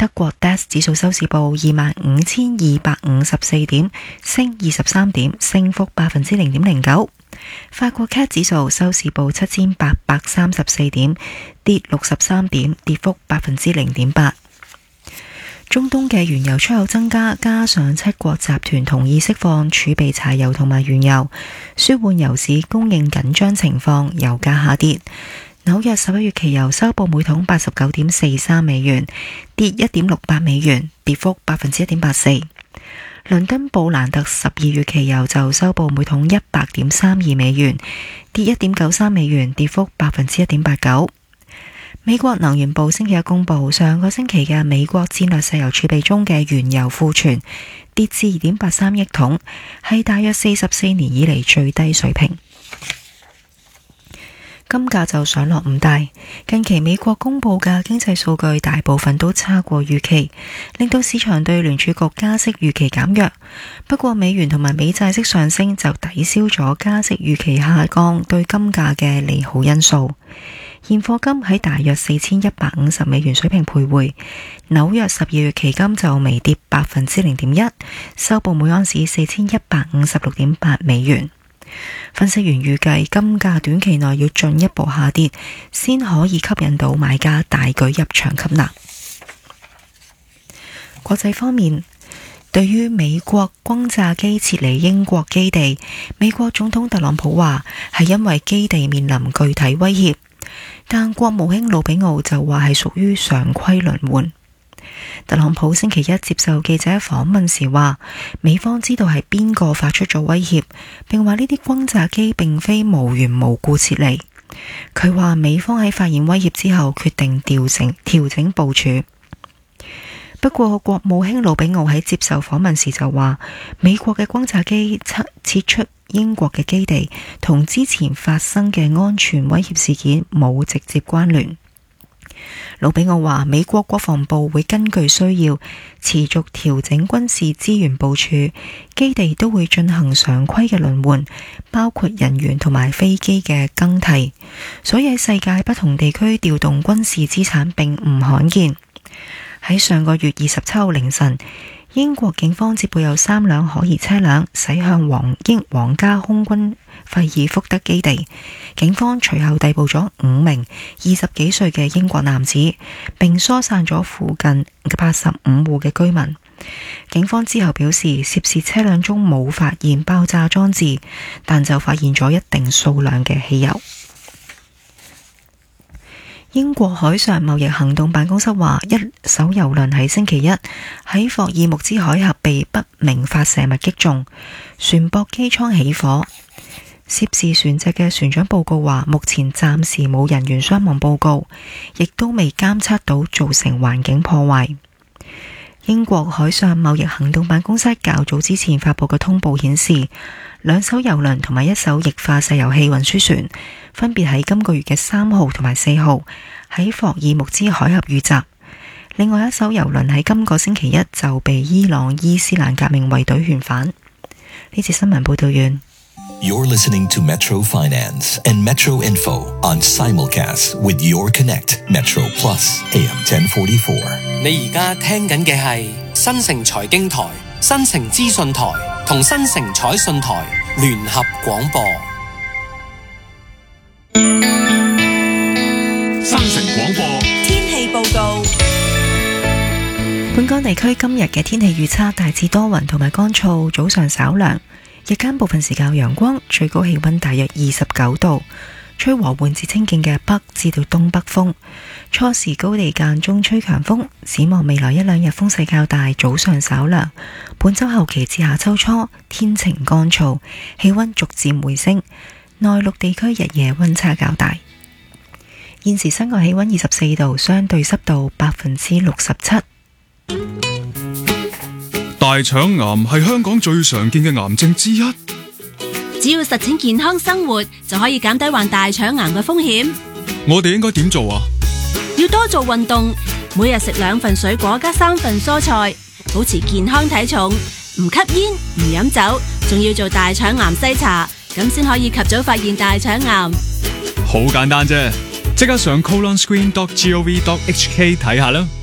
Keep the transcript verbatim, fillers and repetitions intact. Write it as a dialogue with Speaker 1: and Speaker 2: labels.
Speaker 1: 德國 D A X 指數收市報二萬五千二百五十四點，升二十三點，升幅百分之零點零九。法國 C A C 指數收市報七千八百三十四點，跌六十三點，跌幅百分之零點八。中東嘅原油出口增加，加上七國集團同意釋放儲備柴油同埋原油，舒緩油市供應緊張情況，油價下跌。紐約十一月期油收報每桶八十九點四三美元，跌一點六八美元，跌幅百分之一點八四。倫敦布蘭特十二月期油就收報每桶一百點三二美元，跌一點九三美元，跌幅百分之一點八九。美國能源部星期一公布，上個星期嘅美國戰略石油儲備中嘅原油庫存跌至二點八三億桶，係大約四十四年以嚟最低水平。金價就上落唔大，近期美國公布嘅經濟數據大部分都差過預期，令到市場對聯儲局加息預期減弱。不過美元同埋美債息上升就抵消咗加息預期下降對金價嘅利好因素。現貨金喺大約四千一百五十美元水平徘徊，紐約十二月期金就微跌百分之零點一，收報每盎司四千一百五十六點八美元。分析員預計金價短期內要進一步下跌，先可以吸引到買家大舉入場吸納。國際方面，對於美國轟炸機撤離英國基地，美國總統特朗普話係因為基地面臨具體威脅。但國務卿魯比奧就話係屬於常規輪換。特朗普星期一接受記者訪問時話，美方知道係邊個發出咗威脅，並話呢啲轟炸機並非無緣無故撤離。佢話美方喺發現威脅之後決定調整調整部署。不過國務卿魯比奧喺接受訪問時就話，美國嘅轟炸機撤撤出英國嘅基地同之前發生嘅安全威脅事件冇直接關聯。魯比奧話，美國國防部會根據需要持續調整軍事資源部署，基地都會進行常規嘅輪換，包括人員同埋飛機嘅更替。所以喺世界不同地區調動軍事資產並唔罕見。喺上個月二十七號凌晨，英國警方接報有三輛可疑車輛駛向皇英皇家空軍費爾福德基地，警方隨後逮捕咗五名二十幾歲嘅英國男子，並疏散咗附近八十五戶嘅居民。警方之後表示，涉事車輛中冇發現爆炸裝置，但就發現咗一定數量嘅汽油。英國海上貿易行動辦公室話，一艘郵輪喺星期一喺霍爾木茲海峽被不明發射物擊中，船舶機艙起火。涉事船隻嘅船長報告話，目前暫時冇人員傷亡報告，亦都未監測到造成環境破壞。英國海上貿易行動辦公室較早之前發佈嘅通報顯示，兩艘郵輪同埋一艘液化石油氣運輸船分別喺今個月嘅三號同埋四號喺霍爾木茲海峽遇襲。另外一艘郵輪喺今個星期一就被伊朗伊斯蘭革命衛隊遣返。呢節新聞報道完。
Speaker 2: You're listening to Metro Finance and Metro Info on simulcast with Your Connect Metro Plus A M ten forty-four。
Speaker 3: 你而家聽緊嘅係新城財經台、新城資訊台同新城彩訊台聯合廣播。
Speaker 4: 新城廣播
Speaker 5: 天氣報告。
Speaker 1: 本港地區今日嘅天氣預測大致多雲同埋乾燥，早上稍涼。日間部分時間有陽光，最高氣溫大約二十九度，吹和緩至清勁嘅北至到東北風，初時高地間中吹強風。展望未來一兩日風勢較大，早上稍涼。本周後期至下周初天晴乾燥，氣溫逐漸回升，內陸地區日夜溫差較大。現時室外氣溫二十四度，相對濕度百分之六十七。
Speaker 4: 大腸癌係香港最常見嘅癌症之一。
Speaker 5: 只要實踐健康生活，就可以減低患大腸癌嘅風險。
Speaker 4: 我哋應該點做啊？
Speaker 5: 要多做運動，每日食兩份水果加三份蔬菜，保持健康體重，唔吸煙唔飲酒，仲要做大腸癌篩查，咁先可以及早發現大腸癌。
Speaker 4: 好簡單啫，即刻上 colon screen dot gov dot hk 睇下啦。